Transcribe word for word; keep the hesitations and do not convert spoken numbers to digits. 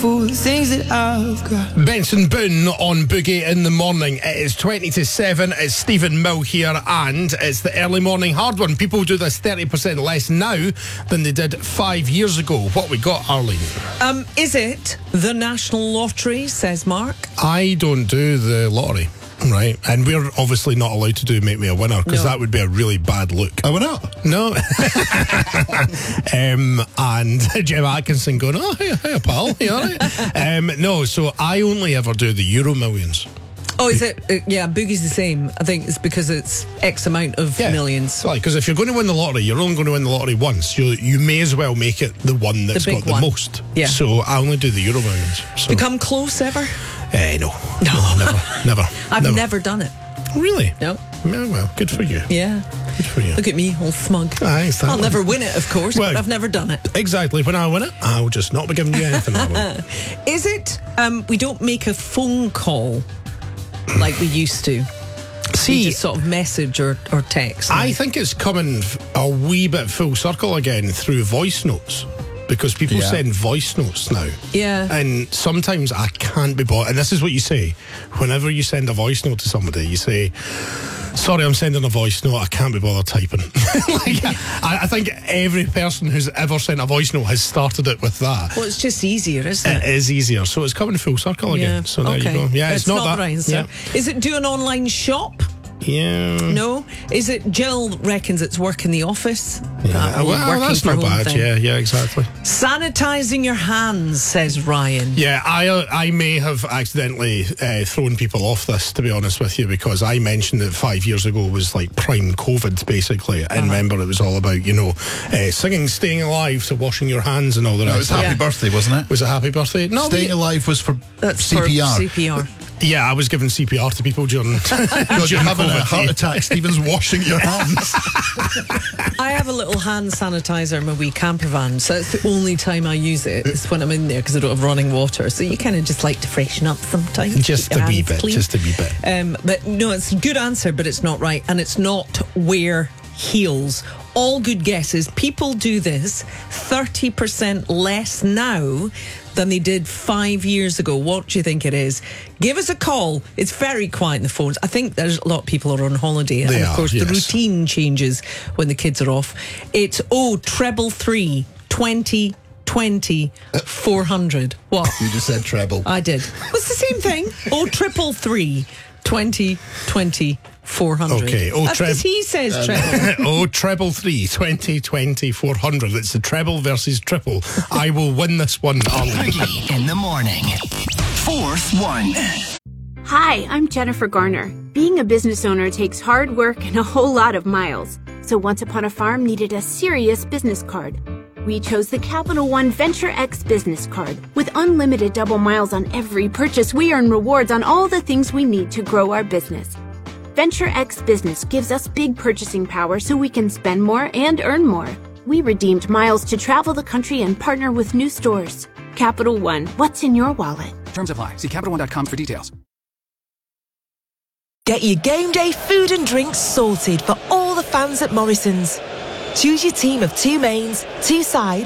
for the things that I've got. Benson Boone on Boogie in the Morning. It is twenty to seven. It's Stephen Mill here, and it's the early morning hard one. People do this thirty percent less now than they did five years ago. What we got, Arlene? Um, is it the National Lottery, says Mark? I don't do the lottery. Right, and we're obviously not allowed to do Make Me a Winner, because No. that would be a really bad look. Oh, we're not? No. um, and Jim Atkinson going, oh, hey, hey pal, you all right? um, no, so I only ever do the Euro Millions. Oh, is it? Uh, yeah, Boogie's the same. I think it's because it's X amount of Yeah. millions. Right, because if you're going to win the lottery, you're only going to win the lottery once. You you may as well make it the one that's big got the one. most. Yeah. So I only do the Euro Millions. So, Become close ever? eh, no. No. Never. Never. I've never. never done it. Really? No. Yeah, well, good for you. Yeah. Good for you. Look at me, all smug. Aye, exactly. I'll never win it, of course, Well- but I've never done it. Exactly. When I win it, I'll just not be giving you anything. I will. Is it um, we don't make a phone call like we used to? We See, just sort of message or, or text. I think it's coming f- a wee bit full circle again through voice notes, because people Yeah. send voice notes now. Yeah. And sometimes I can't be bothered. And this is what you say. Whenever you send a voice note to somebody, you say, sorry, I'm sending a voice note. I can't be bothered typing. like, I, I think every person who's ever sent a voice note has started it with that. Well, it's just easier, isn't It it? is easier. So it's coming full circle again. So there okay. you go. Yeah, it's, it's not, not, that. the right answer. Yeah. Is it do an online shop? Yeah. No. Is it Jill reckons it's work in the office? Yeah. That Well, working that's from not home bad. thing. Yeah, yeah, exactly. Sanitising your hands, says Ryan. Yeah, I uh, I may have accidentally uh, thrown people off this, to be honest with you, because I mentioned that five years ago was like prime COVID, basically. And remember, it was all about, you know, uh, singing Staying Alive to washing your hands and all the No, it rest. was Happy Yeah. Birthday, wasn't it? Was it Happy Birthday? No, Staying we- Alive was for That's C P R. for C P R. yeah, I was giving C P R to people during, God, you're during having a COVID. heart attack. Stephen's washing your hands. I have a little hand sanitizer in my wee camper van, so it's the only time I use it. It's when I'm in there because I don't have running water. So you kind of just like to freshen up sometimes. Just keep your a wee hands bit, clean. just a wee bit. Um, but no, it's a good answer, but it's not right. And it's not wear heels. All good guesses. People do this thirty percent less now than they did five years ago. What do you think it is? Give us a call. It's very quiet in the phones. I think there's a lot of people are on holiday. They and of are, course, yes. the routine changes when the kids are off. It's oh, treble three, twenty, twenty, four hundred. What? You just said treble. I did. It's the same thing. Oh, triple three, twenty, twenty, four hundred. Okay, oh, That's treb- 'cause he says treble. oh, treble three, twenty, twenty, four hundred. It's the treble versus triple. I will win this one, Arlie. Boogie in the Morning. Fourth one. Hi, I'm Jennifer Garner. Being a business owner takes hard work and a whole lot of miles. So Once Upon a Farm needed a serious business card. We chose the Capital One Venture X business card. With unlimited double miles on every purchase, we earn rewards on all the things we need to grow our business. Venture X Business gives us big purchasing power so we can spend more and earn more. We redeemed miles to travel the country and partner with new stores. Capital One, what's in your wallet? Terms apply. See Capital One dot com for details. Get your game day food and drinks sorted for all the fans at Morrison's. Choose your team of two mains, two sides,